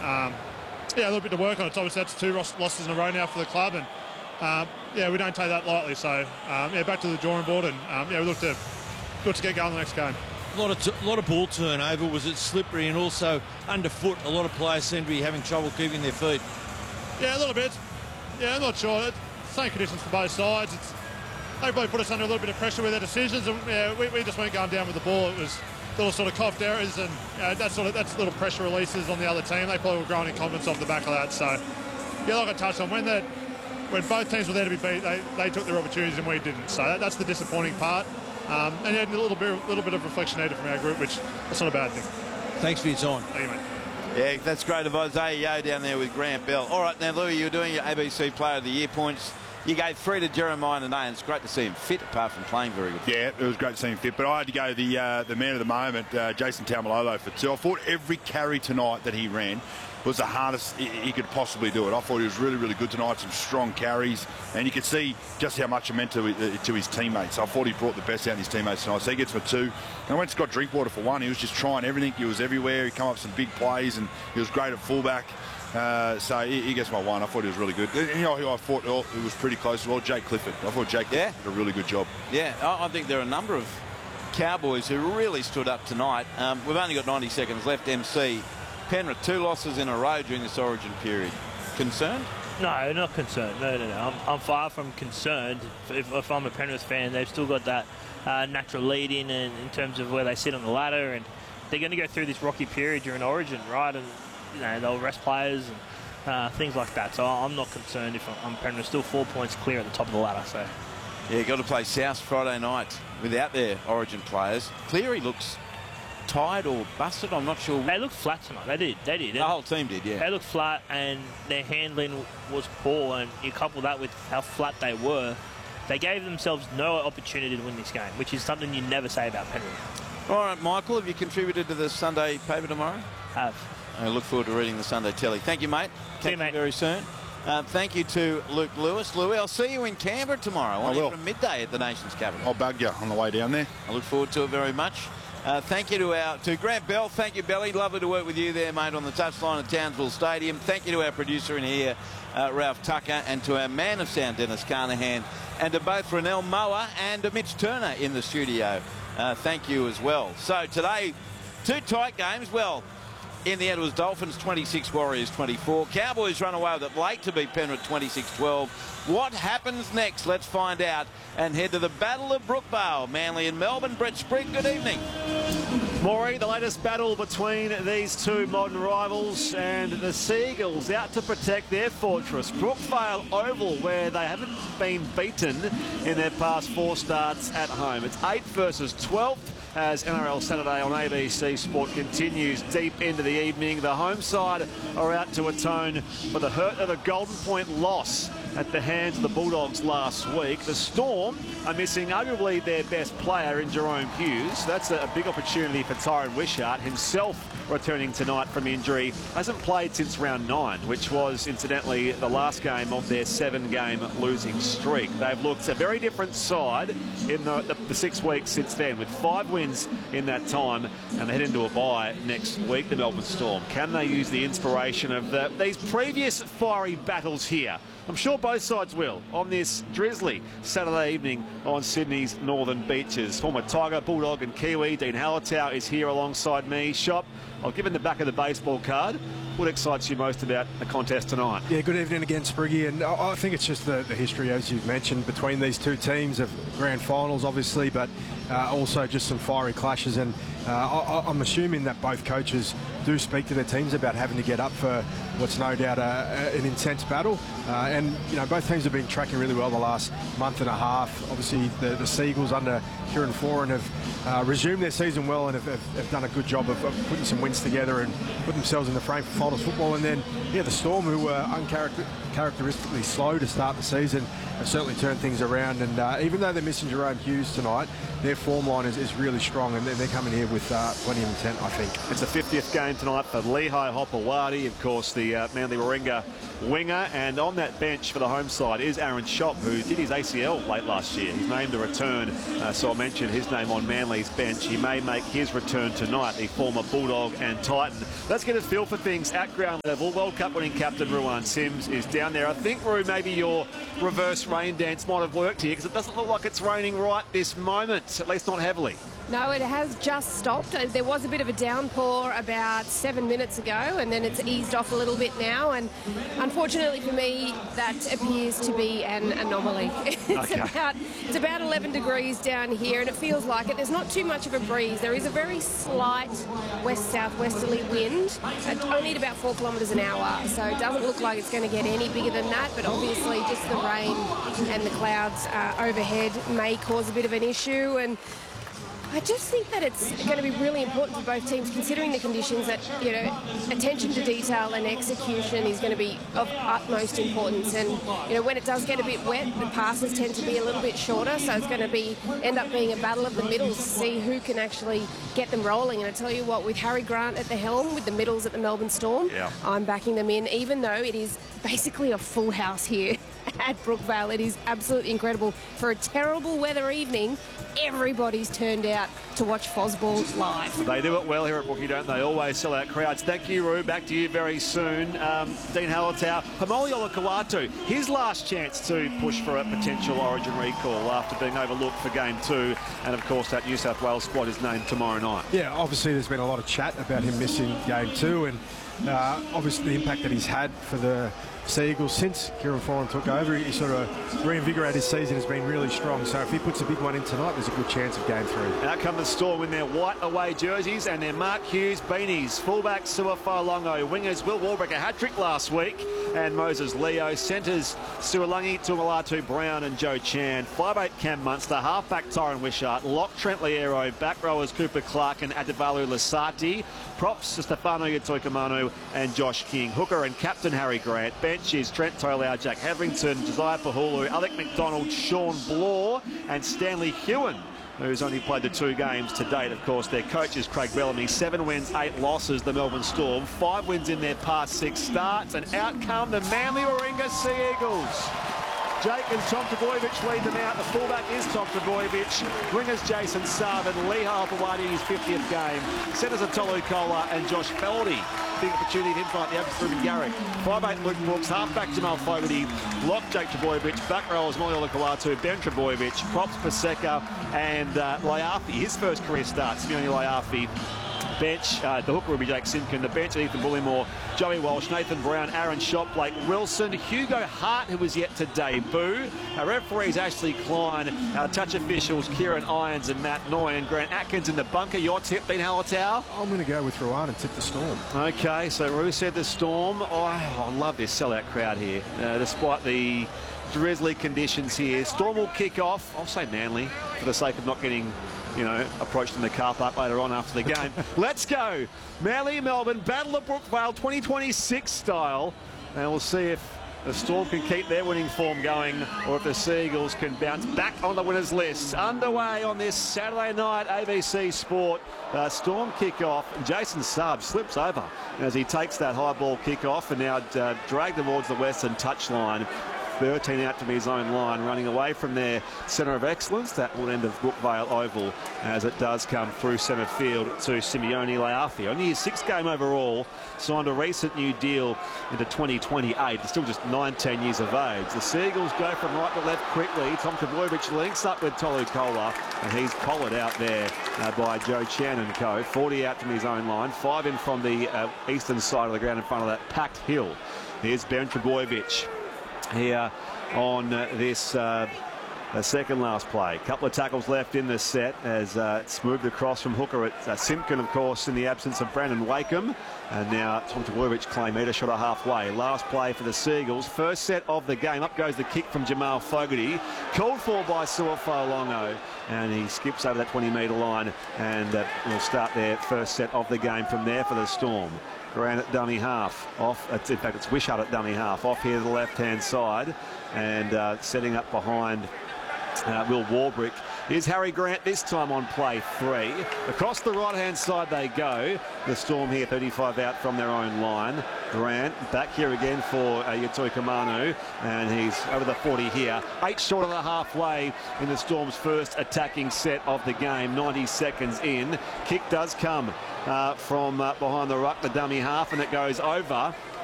yeah, a little bit to work on. It's obviously that's 2 losses in a row now for the club, and yeah, we don't take that lightly. So yeah, back to the drawing board, and yeah, we look to get going the next game. A lot of ball turnover. Was it slippery and also underfoot? A lot of players seem to be having trouble keeping their feet. Yeah, a little bit. Yeah, I'm not sure. Same conditions for both sides. They probably put us under a little bit of pressure with their decisions, and yeah, we just weren't going down with the ball. It was little sort of coughed errors, and that's little pressure releases on the other team. They probably were growing in confidence off the back of that. So yeah, like I touched on, when both teams were there to be beat, they took their opportunities and we didn't. So that's the disappointing part. And yeah, a little bit of reflection needed from our group, which that's not a bad thing. Thanks for your time. Thank you, mate. Yeah, that's great of Isaiah Yeo down there with Grant Bell. All right, now, Louis, you're doing your ABC Player of the Year points. You gave 3 to Jeremiah today, and it's great to see him fit, apart from playing very good. Yeah, it was great to see him fit, but I had to go the man of the moment, Jason Taumalolo, for 2. I thought every carry tonight that he ran was the hardest he could possibly do it. I thought he was really, really good tonight, some strong carries, and you could see just how much it meant to his teammates. I thought he brought the best out in his teammates tonight, so he gets for 2. And I went Scott Drinkwater for 1. He was just trying everything. He was everywhere. He came up with some big plays, and he was great at fullback. So he gets my 1. I thought he was really good. You know who I thought it was pretty close as well? Jake Clifford. I thought Jake did a really good job. Yeah, I think there are a number of Cowboys who really stood up tonight. We've only got 90 seconds left, MC. Penrith, 2 losses in a row during this Origin period. Concerned? No, not concerned. No. I'm far from concerned. If I'm a Penrith fan, they've still got that natural lead in terms of where they sit on the ladder, and they're going to go through this rocky period during Origin, right? And you know, they'll rest players and things like that. So I'm not concerned if I'm Penrith. Still 4 points clear at the top of the ladder. So yeah, got to play South Friday night without their Origin players. Cleary looks tired or busted. I'm not sure. They looked flat tonight. They did. The whole team did, yeah. They looked flat, and their handling was poor. And you couple that with how flat they were, they gave themselves no opportunity to win this game, which is something you never say about Penrith. All right, Michael, have you contributed to the Sunday paper tomorrow? Have. I look forward to reading the Sunday telly. Thank you, mate. See you, mate. Very soon. Thank you to Luke Lewis. Louis, I'll see you in Canberra tomorrow. I will. From midday at the nation's capital. I'll bug you on the way down there. I look forward to it very much. Thank you to Grant Bell. Thank you, Belly. Lovely to work with you there, mate, on the touchline at Townsville Stadium. Thank you to our producer in here, Ralph Tucker, and to our man of sound, Dennis Carnahan, and to both Ronell Moa and to Mitch Turner in the studio. Thank you as well. So today, 2 tight games. Well, in the end, it was Dolphins 26, Warriors 24. Cowboys run away with it late to beat Penrith 26-12. What happens next? Let's find out and head to the Battle of Brookvale. Manly and Melbourne. Brett Sprigg, good evening. Maury, the latest battle between these 2 modern rivals, and the Seagulls out to protect their fortress. Brookvale Oval, where they haven't been beaten in their past 4 starts at home. It's 8th versus 12th. As NRL Saturday on ABC Sport continues deep into the evening. The home side are out to atone for the hurt of a Golden Point loss at the hands of the Bulldogs last week. The Storm are missing arguably their best player in Jerome Hughes. That's a big opportunity for Tyron Wishart, himself returning tonight from injury. Hasn't played since round 9, which was incidentally the last game of their 7-game losing streak. They've looked a very different side in the 6 weeks since then, with 5 wins in that time, and they head into a bye next week, the Melbourne Storm. Can they use the inspiration of these previous fiery battles here? I'm sure both sides will on this drizzly Saturday evening on Sydney's northern beaches. Former Tiger, Bulldog and Kiwi Dean Hallertau is here alongside me. Shop, I'll give him the back of the baseball card. What excites you most about the contest tonight? Yeah, good evening again, Spriggy. And I think it's just the history, as you've mentioned, between these 2 teams of grand finals, obviously, but also just some fiery clashes. And I'm assuming that both coaches do speak to their teams about having to get up for what's no doubt an intense battle. And, you know, both teams have been tracking really well the last month and a half. Obviously, the Seagulls under Kieran Foran have resumed their season well and have done a good job of putting some wins together and put themselves in the frame for finals football. And then, yeah, the Storm, who were uncharacteristically slow to start the season, have certainly turned things around. And even though they're missing Jerome Hughes tonight, their form line is really strong, and they're coming here with plenty of intent, I think. It's the 50th game tonight for Lehigh Hopewadi, of course, the Manly Warringah winger. And on that bench for the home side is Aaron Schopp, who did his ACL late last year. He's named a return, so I mentioned his name on Manly's bench. He may make his return tonight, the former Bulldog and Titan. Let's get a feel for things at ground level. World Cup winning captain Ruan Sims is down there. I think, Ru, maybe your reverse rain dance might have worked here, because it doesn't look like it's raining right this moment, at least not heavily. No, it has just stopped. There was a bit of a downpour about 7 minutes ago, and then it's eased off a little bit now. And unfortunately for me, that appears to be an anomaly. It's about 11 degrees down here, and it feels like it. There's not too much of a breeze. There is a very slight west-southwesterly wind, only at about 4 kilometres an hour. So it doesn't look like it's going to get any bigger than that. But obviously, just the rain and the clouds overhead may cause a bit of an issue. And I just think that it's going to be really important for both teams, considering the conditions, that, you know, attention to detail and execution is going to be of utmost importance. And, you know, when it does get a bit wet, the passes tend to be a little bit shorter, so it's going to end up being a battle of the middles to see who can actually get them rolling. And I tell you what, with Harry Grant at the helm, with the middles at the Melbourne Storm, I'm backing them in, even though it is basically a full house here at Brookvale. It is absolutely incredible. For a terrible weather evening, everybody's turned out to watch Fosball live. They do it well here at Brookie, don't they? Always sell out crowds. Thank you, Ru. Back to you very soon. Dean Hallertau. Haumole Olakau'atu, his last chance to push for a potential Origin recall after being overlooked for Game 2. And, of course, that New South Wales squad is named tomorrow night. Yeah, obviously there's been a lot of chat about him missing Game 2, and obviously the impact that he's had for the Sea Eagles since Kieran Foran took over. He sort of reinvigorated his season, has been really strong. So if he puts a big one in tonight, there's a good chance of Game 3. Out come the Storm in their white away jerseys and their Mark Hughes beanies. Fullback Sua Fa'alongo, wingers Will Warbrick, a hat-trick last week, and Moses Leo. Centres Sualangi, Tumalatu Brown and Joe Chan. 5'8" Cam Munster, halfback Tyron Wishart, lock Trent Liero, back rowers Cooper Clark and Adevalu Lasati. Props Stefano Yatoikamanu and Josh King. Hooker and captain Harry Grant. Bench is Trent Tolau, Jack Hetherington, Josiah Pahulu, Alec McDonald, Sean Blore and Stanley Hewen, who's only played the 2 games to date. Of course, their coach is Craig Bellamy. 7 wins, 8 losses, the Melbourne Storm. 5 wins in their past 6 starts. And out come the Manly Warringah Sea Eagles. Jake and Tom Trbojevic lead them out. The fullback is Tom Trbojevic. Wingers Jason Saab and Lehigh Hopewadi in his 50th game. Centres are Tolu Kola and Josh Feldy. Big opportunity to fight the Abbots Ruben Garrick. 5'8" Luke Brooks, halfback Jamal Fogarty, lock Jake Trbojevic, back rowers Haumole Olakau'atu, Ben Trbojevic, props Paseka and Laiafi, his first career start, Simeone Laiafi. Bench, the hooker will be Jake Simpkin. The bench, Ethan Bullimore, Joey Walsh, Nathan Brown, Aaron Schopp, Blake Wilson, Hugo Hart, who was yet to debut. Our referees, Ashley Klein. Our touch officials, Kieran Irons and Matt Noy. And Grant Atkins in the bunker. Your tip, Dean Hallertau? I'm going to go with Ruan and tip the Storm. Okay, so Ru said the Storm. Oh, I love this sellout crowd here, despite the drizzly conditions here. Storm will kick off. I'll say Manly for the sake of not getting, you know, approached in the car park later on after the game. Let's go. Manly, Melbourne, Battle of Brookvale 2026 style. And we'll see if the Storm can keep their winning form going or if the Sea Eagles can bounce back on the winners list. Underway on this Saturday night ABC Sport. Storm kick-off. Jason Saab slips over as he takes that high ball kick-off and now dragged towards the western touchline. 13 out from his own line, running away from their centre of excellence, that will end of Brookvale Oval, as it does come through centre field to Simeone Laiafi. Only his 6th game overall, signed a recent new deal into 2028. He's still just 19 years of age. The Sea Eagles go from right to left quickly. Tom Trbojevic links up with Tolu Kola, and he's collared out there by Joe Chan and co. 40 out from his own line, 5 in from the eastern side of the ground in front of that packed hill. Here's Ben Trbojevic here on this second last play. Couple of tackles left in the set as it's moved across from hooker at Simpkin, of course, in the absence of Brandon Wakeham. And now Tom Trbojevic claim meter shot halfway. Last play for the Sea Eagles. First set of the game. Up goes the kick from Jamal Fogarty. Called for by Sua Fa'alongo. And he skips over that 20-metre line. And will start their first set of the game from there for the Storm. Grant at dummy half, off. In fact, it's Wishart at dummy half, off here to the left-hand side, and setting up behind Will Warbrick Here's Harry Grant this time on play 3. Across the right-hand side they go. The Storm here 35 out from their own line. Grant back here again for Yatoi Kamanu, and he's over the 40 here. 8 short of the halfway in the Storm's first attacking set of the game. 90 seconds in. Kick does come from behind the ruck, the dummy half, and it goes over